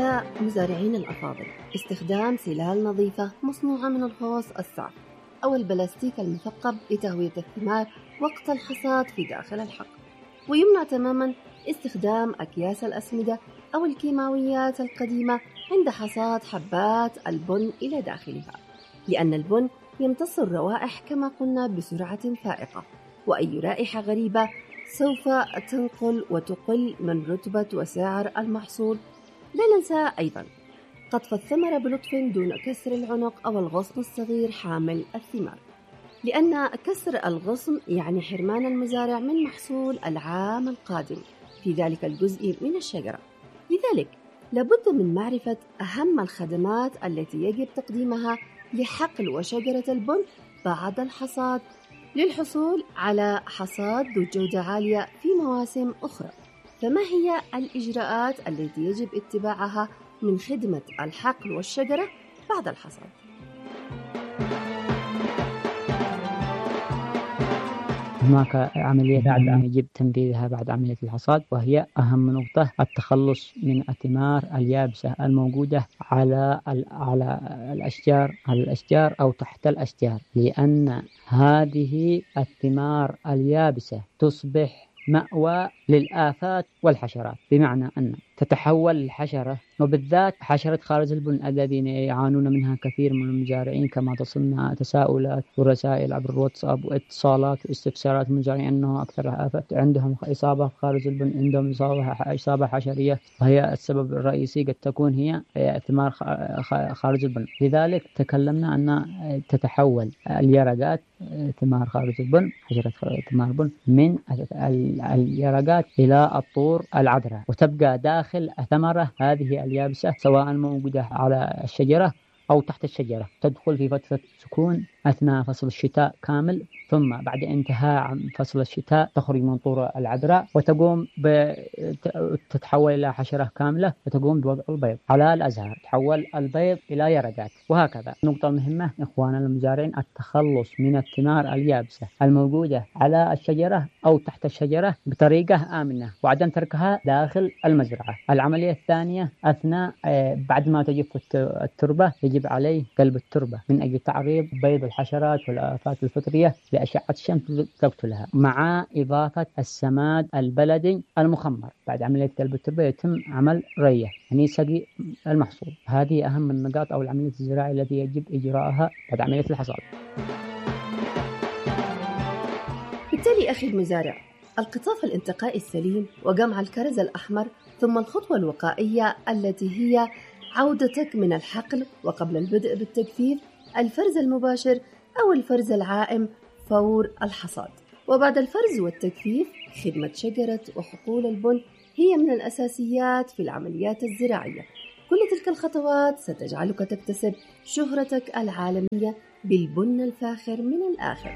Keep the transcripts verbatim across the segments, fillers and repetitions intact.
أعزائي مزارعين الأفاضل، استخدام سلال نظيفة مصنوعة من الخوص الصعب أو البلاستيك المثقب لتهوية الثمار وقت الحصاد في داخل الحقل. ويمنع تماما استخدام أكياس الأسمدة أو الكيماويات القديمة عند حصاد حبات البن إلى داخلها، لأن البن يمتص الروائح كما قلنا بسرعة فائقة، وأي رائحة غريبة سوف تنقل وتقل من رتبة وسعر المحصول. لا ننسى أيضا قطف الثمرة بلطف دون كسر العنق أو الغصن الصغير حامل الثمار، لأن كسر الغصن يعني حرمان المزارع من محصول العام القادم في ذلك الجزء من الشجرة. لذلك لابد من معرفة أهم الخدمات التي يجب تقديمها لحقل وشجرة البن بعد الحصاد للحصول على حصاد ذو جودة عالية في مواسم أخرى. فما هي الإجراءات التي يجب اتباعها من خدمة الحقل والشجرة بعد الحصاد؟ هناك عملية بعد يجب تنفيذها بعد عملية الحصاد، وهي أهم نقطة التخلص من الثمار اليابسة الموجودة على على الأشجار على الأشجار أو تحت الأشجار، لأن هذه الثمار اليابسة تصبح مأوى للآفات والحشرات، بمعنى أن تتحول الحشرة، وبالذات حشرة خارج البن الذين يعانون منها كثير من المزارعين، كما تصلنا تساؤلات ورسائل عبر الواتساب واتصالات واستفسارات المزارعين أنه أكثر آفات عندهم إصابة خارج البن، عندهم إصابة إصابة حشرية، وهي السبب الرئيسي قد تكون هي ثمار خارج البن. لذلك تكلمنا أن تتحول اليرقات ثمار خارج البن، حشرة ثمار البن، من اليرقات إلى الطور العذراء، وتبقى داخل الثمرة هذه اليابسة سواء موجودة على الشجرة أو تحت الشجرة. تدخل في فترة سكون أثناء فصل الشتاء كامل، ثم بعد انتهاء فصل الشتاء تخرج من طور العذراء وتقوم تتحول إلى حشرة كاملة وتقوم بوضع البيض على الأزهار، تحول البيض إلى يرقات، وهكذا. نقطة مهمة إخواننا المزارعين، التخلص من الثمار اليابسة الموجودة على الشجرة أو تحت الشجرة بطريقة آمنة، وعدم تركها داخل المزرعة. العملية الثانية أثناء بعد ما تجف التربة يجب عليه قلب التربة من أجل تعريض بيض الحشرات والآفات الفطرية لأشعة الشمس تقتلها، مع إضافة السماد البلدي المخمر. بعد عملية قلب التربة يتم عمل رية، يعني سقي المحصول. هذه أهم النقاط أو العملية الزراعية التي يجب إجراءها بعد عملية الحصاد. بالتالي أخي المزارع، القطاف الانتقائي السليم وجمع الكرز الأحمر، ثم الخطوة الوقائية التي هي عودتك من الحقل وقبل البدء بالتجفيف، الفرز المباشر أو الفرز العائم فور الحصاد. وبعد الفرز والتجفيف خدمة شجرة وحقول البن هي من الأساسيات في العمليات الزراعية. كل تلك الخطوات ستجعلك تكتسب شهرتك العالمية بالبن الفاخر من الآخر.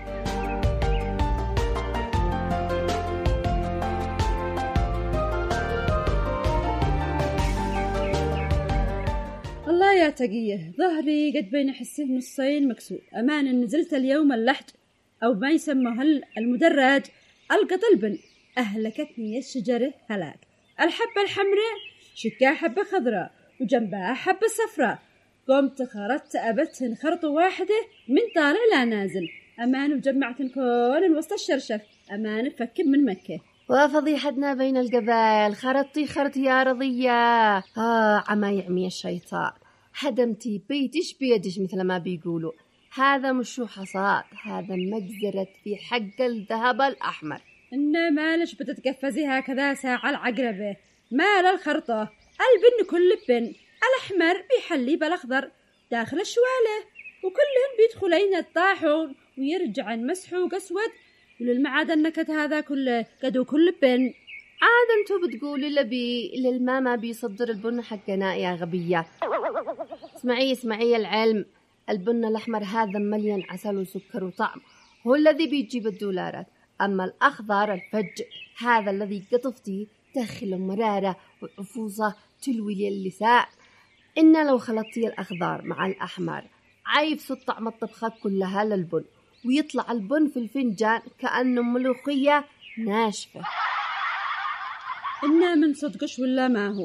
الله يا تقيه، ظهري قد بين حسين نصين مكسور. أمانة نزلت اليوم اللحج أو ما يسموه المدرج، ألقط البن، أهلكتني الشجرة هلاك. الحبة الحمراء شكاها حبة خضراء وجنبها حبة صفراء، قمت خرطت أبتهن خرطة واحدة من طالع لا نازل. أمان وجمعت كون وسط الشرشف، أمان فك من مكة. وفضيحتنا بين القبائل، خرطتي خرط يا رضية. آه عما يعمي الشيطان، هدمتي بيتش بيدش مثل ما بيقولوا. هذا مش حصاد، هذا مجزرة في حق الذهب الأحمر. إن مالش بتتقفزي هكذا ساعة العقربة؟ مال الخرطة البن كل بن، الأحمر بيحلي بالأخضر داخل الشوالة، وكلهم بيدخلين الطاحون ويرجع مسحوق أسود، وللمعاد النكت هذا كله قدو كل بن. عاد انتو بتقولوا لبي للماما بيصدر البن حقنا يا غبية. اسمعي اسمعي العلم، البن الأحمر هذا مليان عسل وسكر وطعم، هو الذي بيجيب الدولارات. أما الأخضر الفج هذا الذي قطفتي تخل مرارة وعفوصة تلوي اللسان. إن لو خلطتي الأخضر مع الأحمر عيف طعم الطبخة كلها للبن، ويطلع البن في الفنجان كأنه ملوخية ناشفة. إنا من صدقش ولا ما هو،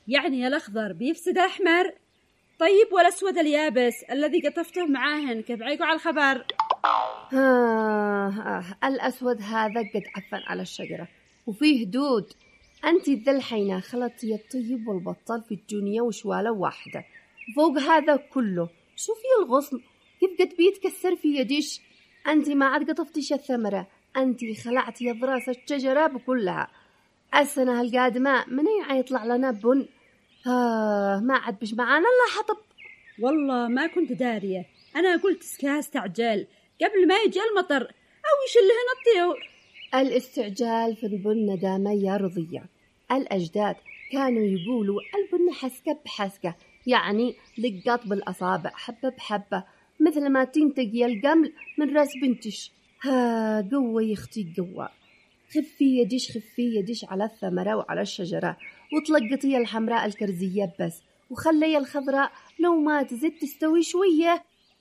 يعني الأخضر بيفسد الأحمر؟ طيب والأسود اليابس الذي قطفته معاهن كيف عيقوا على الخبر؟ آه آه الأسود هذا قد عفن على الشجرة وفيه دود. أنت ذا الحين خلطتي الطيب والبطل في الدنيا وشوالة واحدة. فوق هذا كله شوفي الغصن كيف قد بيتكسر في يديش. أنت ما عاد قطفتيش الثمرة، أنت خلعتي أضراس الشجرة بكلها. السنة القادمة من أين يطلع لنا بن؟ آه ما عاد بش معانا إلا حطب. والله ما كنت دارية، أنا قلت سكاس تعجل قبل ما يجي المطر أو يشلهن الطيور. الاستعجال في البن دام يا رضية. الأجداد كانوا يقولوا البن حسكة بحسكة، يعني لقط بالأصابع حبة بحبة مثل ما تنتقي القمل من راس بنتش. ها قوة يا اختي قوة، خفي يدش خفي يدش على الثمرة وعلى الشجرة وطلقتي الحمراء الكرزية بس وخلي الخضراء لو ما تزد تستوي شوية.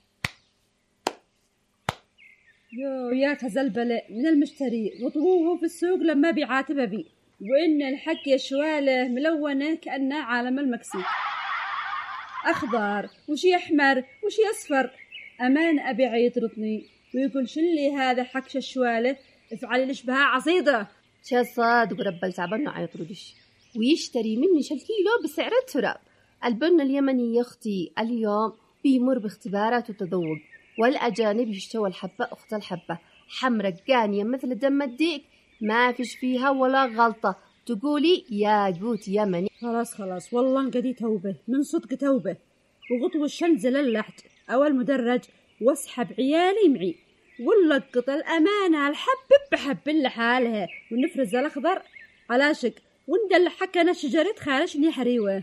يو يا خزلبلة من المشتري وطوه في السوق لما بيعاتب بي، وإن الحق يا شواله ملونة كأنه عالم المكسيك، أخضر وشي أحمر وشي أصفر. أمان أبي عيطرطني ويقول شلي هذا حق شواله افعلي لش بها عصيدة. شا صادق رب التعبان عيطردش ويشتري مني شل كيلو بسعر التراب. البن اليمني يا أختي اليوم بيمر باختبارات وتذوق، والأجانب يشتوى الحبة أخت الحبة حمرة قانية مثل دم الديك ما فيش فيها ولا غلطة، تقولي يا قوت يمني. خلاص خلاص والله انقدي توبة من صدق توبة، وغطو الشنزل اللحت أو المدرج واسحب عيالي معي ونلقط الأمانة الحب بحب لحالها ونفرز الأخضر على شك وندل حكنا شجرة خالشني حريوة.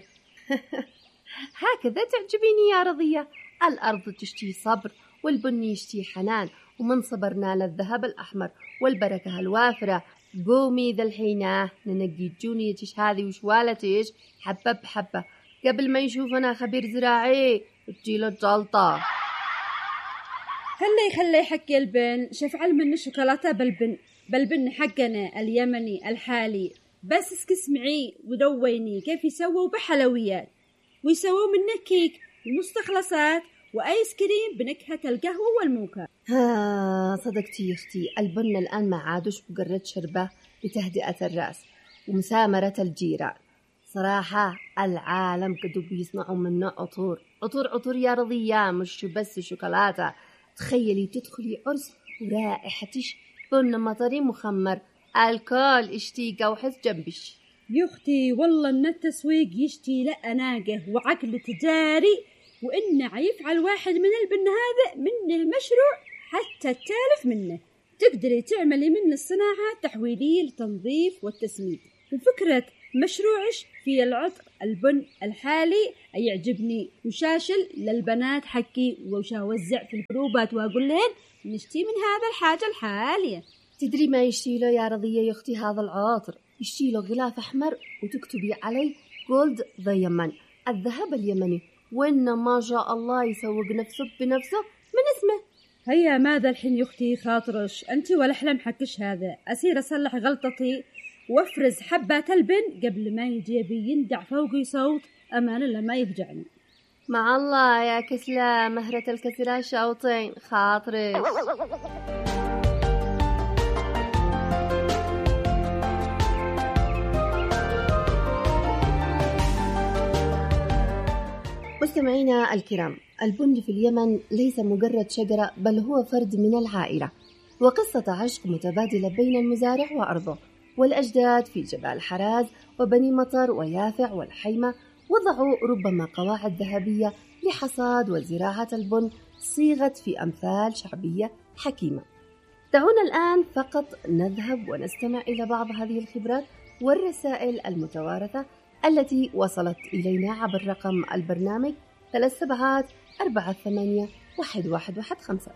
هكذا تعجبيني يا رضية. الأرض تشتي صبر والبن يشتي حنان، ومن صبرنا للذهب الأحمر والبركة الوافرة. قومي ذا الحينة ننقي جونيتش هذه وشوالتش حبة بحبة قبل ما يشوفنا خبير زراعي وتجيله الجلطة. خلي خلي حكي البن شفعل من الشوكولاتة بالبن بالبن حقنا اليمني الحالي، بس اسكسمعي ودويني كيف يسووا بحلويات ويسووا منه كيك ومستخلصات وآيس كريم بنكهة القهوة والموكا. ها صدقتي يا أختي، البن الآن ما عادش بقرة شربة لتهدئة الرأس ومسامرة الجيران. صراحة العالم قدوا بيصنعوا منه عطور عطور عطور يا رضية، مش بس شوكولاتة. تخيلي تدخلي عرس ورائحتش بن مطري مخمر، الكل اشتي قوحس جنبش. يا أختي والله إن التسويق يشتي لأناقه وعقل تجاري، وإن عيفعل واحد من البن هذا منه مشروع حتى التالف منه. تقدري تعملي من الصناعة تحويلية للتنظيف والتسميد. وفكرة مشروعش في العطر البن الحالي يعجبني وشاشل للبنات حكي وش أوزع في الجروبات وأقول لهن نشتي من هذا الحاجة الحالية. تدري ما يشتيله يا رضية يا أختي هذا العطر؟ يشتيله غلاف أحمر وتكتبي عليه جولد ذا يمن الذهب اليمني، وإن ما شاء الله يسوق نفسه بنفسه من اسمه. هيا ماذا الحين يا أختي خاطرش أنت ولا حلم حكش هذا، أسير أصلح غلطتي وافرز حبات البن قبل ما يجي يندع فوقي صوت أمان لما يفجعني. مع الله يا كسلة مهرة الكسرة شوطين خاطرش. مستمعينا الكرام، البن في اليمن ليس مجرد شجرة بل هو فرد من العائلة وقصة عشق متبادلة بين المزارع وأرضه. والأجداد في جبال حراز وبني مطر ويافع والحيمة وضعوا ربما قواعد ذهبية لحصاد وزراعة البن صيغت في أمثال شعبية حكيمة. دعونا الآن فقط نذهب ونستمع إلى بعض هذه الخبرات والرسائل المتوارثة التي وصلت إلينا عبر رقم البرنامج ثلاث سبعات أربعة ثمانية واحد واحد واحد خمسة.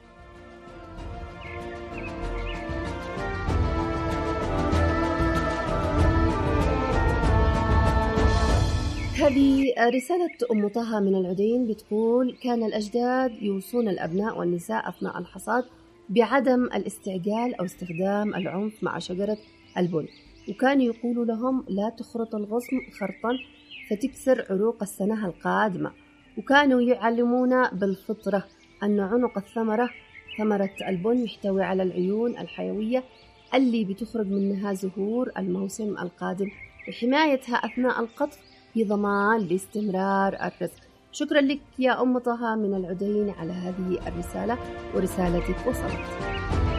هذه رسالة أم طه من العدين بتقول: كان الأجداد يوصون الأبناء والنساء أثناء الحصاد بعدم الاستعجال أو استخدام العنف مع شجرة البن، وكانوا يقولوا لهم لا تخرط الغصن خرطا فتكسر عروق السنة القادمة. وكانوا يعلمونا بالفطرة أن عنق الثمرة ثمرة البن يحتوي على العيون الحيوية اللي بتخرج منها زهور الموسم القادم، وحمايتها أثناء القطف هي ضمان لاستمرار الرزق. شكرا لك يا أم طه من العدين على هذه الرسالة، ورسالتك وصلت.